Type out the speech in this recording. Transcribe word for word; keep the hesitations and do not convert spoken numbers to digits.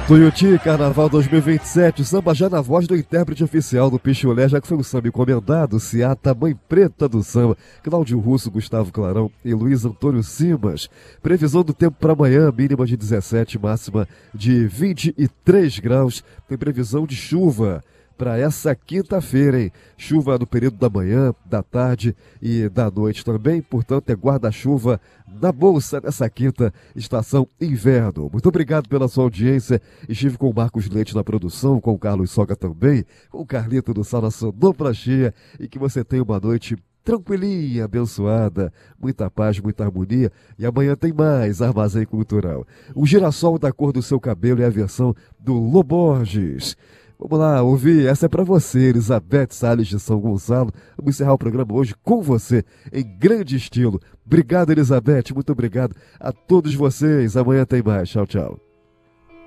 Tuiuti, Carnaval dois mil e vinte e sete, samba já na voz do intérprete oficial do Pichulé, já que foi um samba encomendado, Seata, Mãe Preta do Samba, Cláudio Russo, Gustavo Clarão e Luiz Antônio Simas. Previsão do tempo para amanhã, mínima de dezessete, máxima de vinte e três graus, tem previsão de chuva para essa quinta-feira, hein? Chuva no período da manhã, da tarde e da noite também, portanto é guarda-chuva na bolsa nessa quinta estação inverno. Muito obrigado pela sua audiência. Estive com o Marcos Leite na produção, com o Carlos Soga também, com o Carlito do Sala Sonoplastia, e que você tenha uma noite tranquilinha, abençoada, muita paz, muita harmonia. E amanhã tem mais Armazém Cultural. O girassol da cor do seu cabelo é a versão do Loborges. Vamos lá, ouvir, essa é pra você, Elizabeth Salles de São Gonçalo. Vamos encerrar o programa hoje com você, em grande estilo. Obrigado, Elizabeth, muito obrigado a todos vocês. Amanhã tem mais. Tchau, tchau.